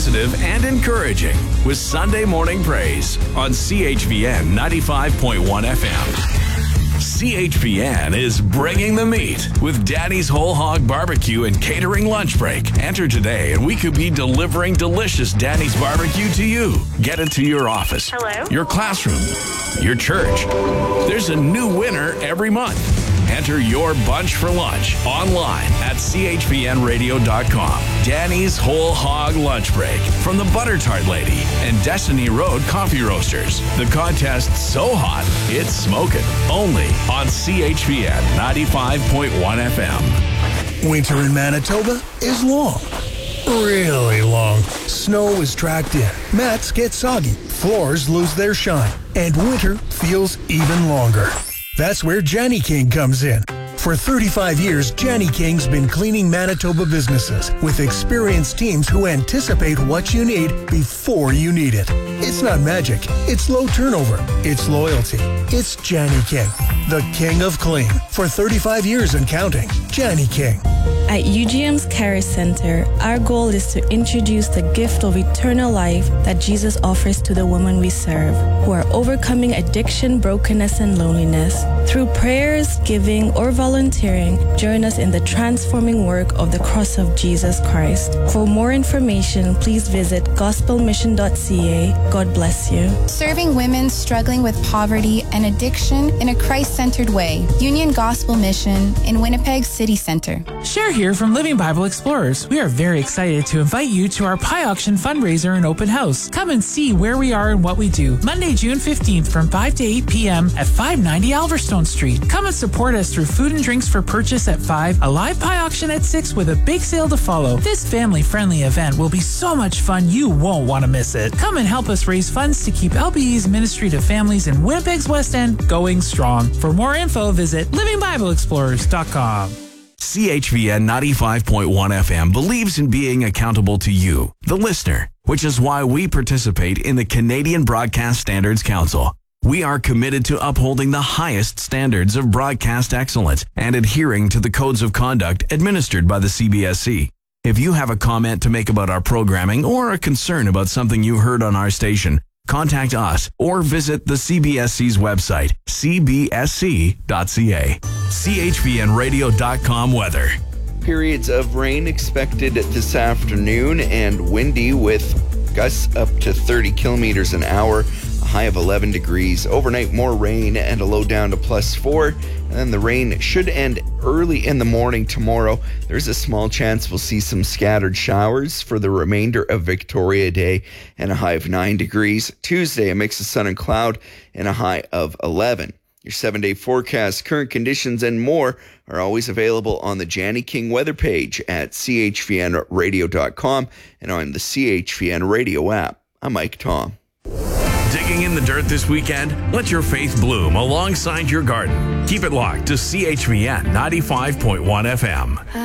positive and encouraging with Sunday Morning Praise on CHVN 95.1 FM. CHVN is bringing the meat with Danny's Whole Hog Barbecue and Catering Lunch Break. Enter today and we could be delivering delicious Danny's Barbecue to you. Get it to your office, hello, your classroom, your church. There's a new winner every month. Enter your bunch for lunch online at chvnradio.com. Danny's Whole Hog Lunch Break from the Butter Tart Lady and Destiny Road Coffee Roasters. The contest's so hot, it's smoking. Only on CHVN 95.1 FM. Winter in Manitoba is long. Really long. Snow is tracked in. Mats get soggy. Floors lose their shine. And winter feels even longer. That's where Janny King comes in. For 35 years, Janny King's been cleaning Manitoba businesses with experienced teams who anticipate what you need before you need it. It's not magic. It's low turnover. It's loyalty. It's Janny King, the king of clean. For 35 years and counting, Janny King. At UGM's Care Center, our goal is to introduce the gift of eternal life that Jesus offers to the women we serve, who are overcoming addiction, brokenness, and loneliness. Through prayers, giving, or volunteering, join us in the transforming work of the cross of Jesus Christ. For more information, please visit gospelmission.ca. God bless you. Serving women struggling with poverty and addiction in a Christ-centered way. Union Gospel Mission in Winnipeg City Center. Cher here from Living Bible Explorers. We are very excited to invite you to our Pie Auction fundraiser and open house. Come and see where we are and what we do. Monday, June 15th from 5 to 8 p.m. at 590 Alverstone Street. Come and support us through food and drinks for purchase at 5, a live pie auction at 6 with a big sale to follow. This family-friendly event will be so much fun you won't want to miss it. Come and help us raise funds to keep LBE's ministry to families in Winnipeg's West End going strong. For more info, visit livingbibleexplorers.com. CHVN 95.1 FM believes in being accountable to you, the listener, which is why we participate in the Canadian Broadcast Standards Council. We are committed to upholding the highest standards of broadcast excellence and adhering to the codes of conduct administered by the CBSC. If you have a comment to make about our programming or a concern about something you heard on our station, contact us or visit the CBSC's website, cbsc.ca. CHVNradio.com weather. Periods of rain expected this afternoon and windy with gusts up to 30 kilometers an hour, a high of 11 degrees. Overnight, more rain and a low down to +4. And then the rain should end early in the morning tomorrow. There's a small chance we'll see some scattered showers for the remainder of Victoria Day and a high of 9 degrees. Tuesday, a mix of sun and cloud and a high of 11. Your 7-day forecast, current conditions, and more are always available on the Janny King weather page at chvnradio.com and on the CHVN radio app. I'm Mike Tom. Digging in the dirt this weekend? Let your faith bloom alongside your garden. Keep it locked to CHVN 95.1 FM.